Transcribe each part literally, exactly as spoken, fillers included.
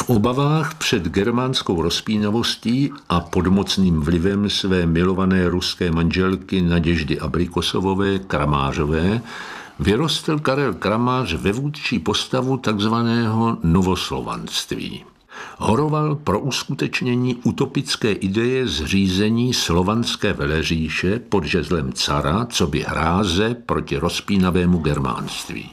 V obavách před germánskou rozpínavostí a podmocným vlivem své milované ruské manželky Naděždy Abrikosovové Kramářové vyrostl Karel Kramář ve vůdčí postavu takzvaného novoslovanství. Horoval pro uskutečnění utopické ideje zřízení slovanské veleříše pod žezlem cara, coby hráze proti rozpínavému germánství.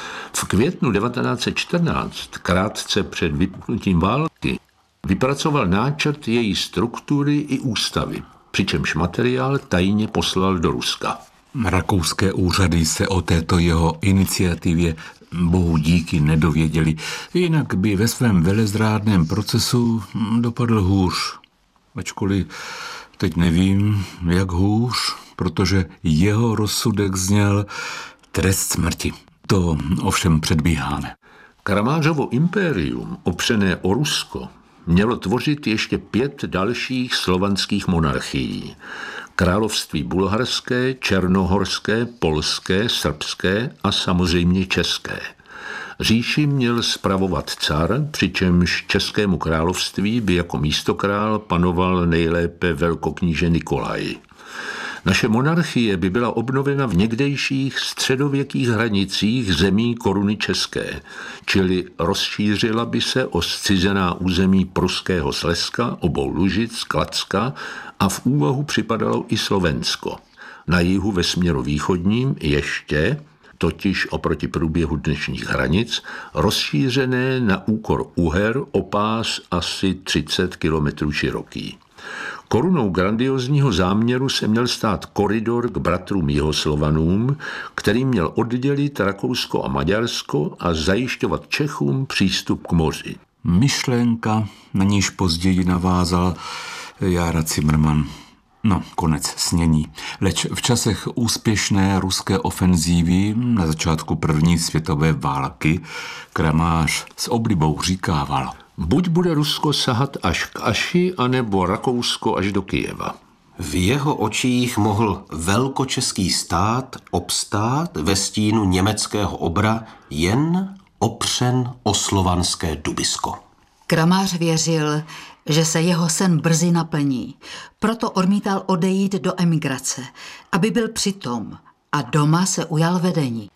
V květnu devatenáct set čtrnáct, krátce před vypuknutím války, vypracoval náčrt její struktury i ústavy, přičemž materiál tajně poslal do Ruska. Rakouské úřady se o této jeho iniciativě bohu díky nedověděli, jinak by ve svém velezrádném procesu dopadl hůř. Ačkoliv teď nevím, jak hůř, protože jeho rozsudek zněl trest smrti. To ovšem předbíháme. Kramářovo impérium, opřené o Rusko, mělo tvořit ještě pět dalších slovanských monarchií. Království bulharské, černohorské, polské, srbské a samozřejmě české. Říši měl spravovat car, přičemž českému království by jako místokrál panoval nejlépe velkokníže Nikolaj. Naše monarchie by byla obnovena v někdejších středověkých hranicích zemí koruny české, čili rozšířila by se o zcizená území pruského Slezska, obou Lužic, Kladska a v úvahu připadalo i Slovensko. Na jihu ve směru východním ještě, totiž oproti průběhu dnešních hranic, rozšířené na úkor Uher o pás asi třicet kilometrů široký. Korunou grandiozního záměru se měl stát koridor k bratrům Jihoslovanům, který měl oddělit Rakousko a Maďarsko a zajišťovat Čechům přístup k moři. Myšlenka, na níž později navázal Jára Cimrman. No, konec snění. Leč v časech úspěšné ruské ofenzívy na začátku první světové války Kramář s oblibou říkával: buď bude Rusko sahat až k Aši, anebo Rakousko až do Kyjeva. V jeho očích mohl velkočeský stát obstát ve stínu německého obra jen opřen o slovanské Dubisko. Kramář věřil, že se jeho sen brzy naplní. Proto odmítal odejít do emigrace, aby byl přitom, a doma se ujal vedení.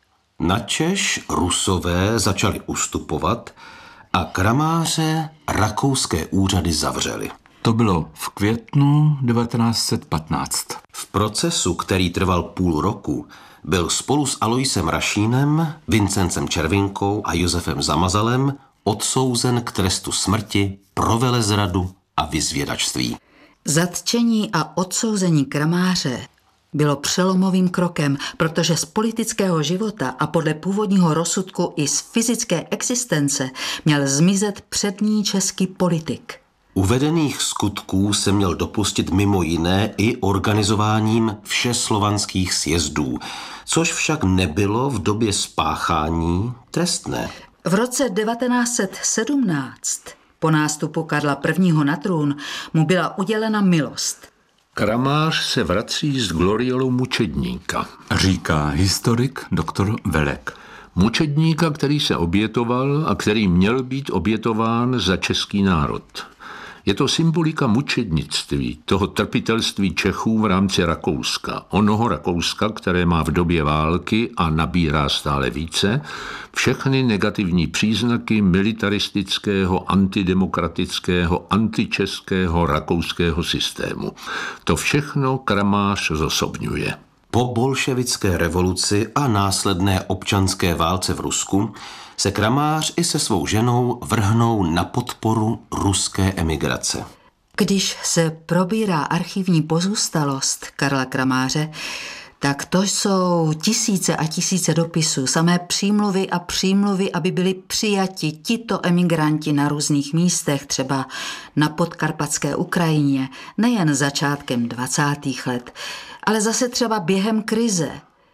Načež Rusové začali ustupovat a Kramáře rakouské úřady zavřely. To bylo v květnu devatenáct set patnáct. V procesu, který trval půl roku, byl spolu s Aloisem Rašínem, Vincencem Červinkou a Josefem Zamazalem odsouzen k trestu smrti pro velezradu a vyzvědačství. Zatčení a odsouzení Kramáře bylo přelomovým krokem, protože z politického života a podle původního rozsudku i z fyzické existence měl zmizet přední český politik. Uvedených skutků se měl dopustit mimo jiné i organizováním všeslovanských sjezdů, což však nebylo v době spáchání trestné. V roce devatenáct set sedmnáct, po nástupu Karla prvního na trůn, mu byla udělena milost. Kramář se vrací z gloriolu mučedníka, říká historik doktor Velek. Mučedníka, který se obětoval a který měl být obětován za český národ. Je to symbolika mučednictví, toho trpitelství Čechů v rámci Rakouska. Onoho Rakouska, které má v době války a nabírá stále více všechny negativní příznaky militaristického, antidemokratického, antičeského rakouského systému. To všechno Kramář zosobňuje. Po bolševické revoluci a následné občanské válce v Rusku se Kramář i se svou ženou vrhnou na podporu ruské emigrace. Když se probírá archivní pozůstalost Karla Kramáře, tak to jsou tisíce a tisíce dopisů, samé přímluvy a přímluvy, aby byli přijati tito emigranti na různých místech, třeba na podkarpatské Ukrajině, nejen začátkem dvacátých let, ale zase třeba během krize,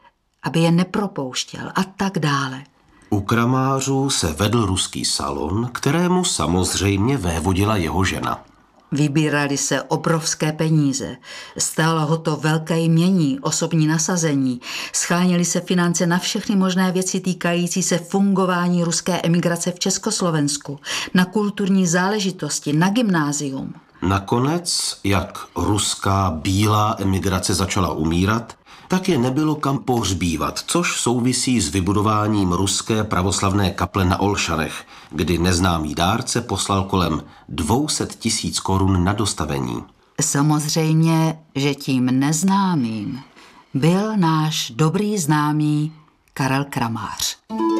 aby je nepropouštěl a tak dále. U Kramářů se vedl ruský salon, kterému samozřejmě vévodila jeho žena. Vybírali se obrovské peníze, stálo ho to velké jmění, osobní nasazení, scháněly se finance na všechny možné věci týkající se fungování ruské emigrace v Československu, na kulturní záležitosti, na gymnázium. Nakonec, jak ruská bílá emigrace začala umírat, tak je nebylo kam pohřbívat, což souvisí s vybudováním ruské pravoslavné kaple na Olšanech, kdy neznámý dárce poslal kolem dvě stě tisíc korun na dostavení. Samozřejmě, že tím neznámým byl náš dobrý známý Karel Kramář.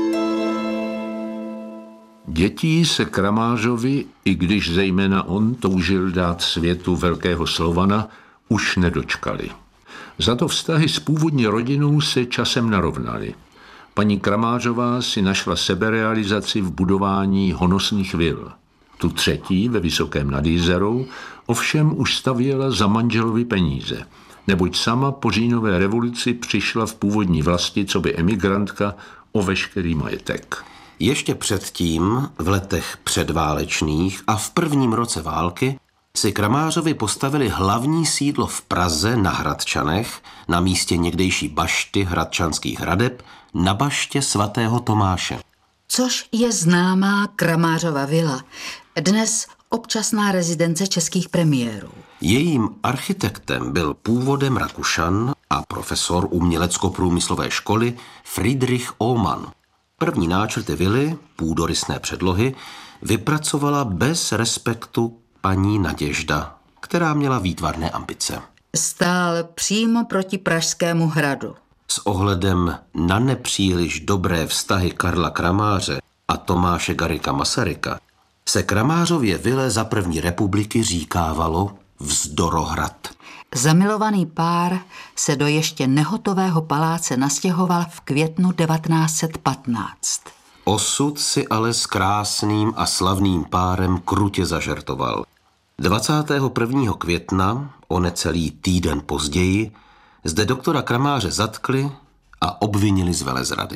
Dětí se Kramářovi, i když zejména on toužil dát světu velkého Slovana, už nedočkali. Za to vztahy s původní rodinou se časem narovnaly. Paní Kramářová si našla seberealizaci v budování honosných vil. Tu třetí ve Vysokém nad Jizerou ovšem už stavěla za manželovi peníze, neboť sama po říjnové revoluci přišla v původní vlasti coby emigrantka o veškerý majetek. Ještě předtím, v letech předválečných a v prvním roce války, si Kramářovi postavili hlavní sídlo v Praze na Hradčanech, na místě někdejší bašty hradčanských hradeb, na baště svatého Tomáše. Což je známá Kramářova vila, dnes občasná rezidence českých premiérů. Jejím architektem byl původem Rakušan a profesor umělecko-průmyslové školy Friedrich Ohmann. První náčrty vily, půdorysné předlohy, vypracovala bez respektu paní Naděžda, která měla výtvarné ambice. Stál přímo proti Pražskému hradu. S ohledem na nepříliš dobré vztahy Karla Kramáře a Tomáše Garrigua Masaryka se Kramářově vile za první republiky říkávalo Vzdorohrad. Zamilovaný pár se do ještě nehotového paláce nastěhoval v květnu devatenáct set patnáct. Osud si ale s krásným a slavným párem krutě zažertoval. dvacátého prvního května, o necelý týden později, zde doktora Kramáře zatkli a obvinili z velezrady.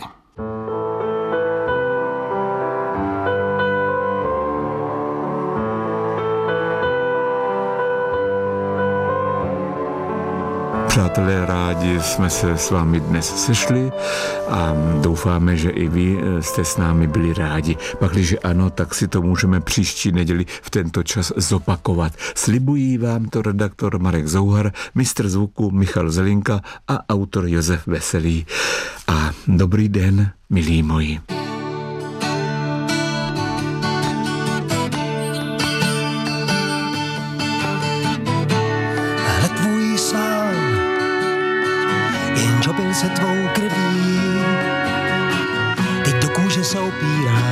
Přátelé, rádi jsme se s vámi dnes sešli a doufáme, že i vy jste s námi byli rádi. Pakliže ano, tak si to můžeme příští neděli v tento čas zopakovat. Slibují vám to redaktor Marek Zouhar, mistr zvuku Michal Zelinka a autor Josef Veselý. A dobrý den, milí moji.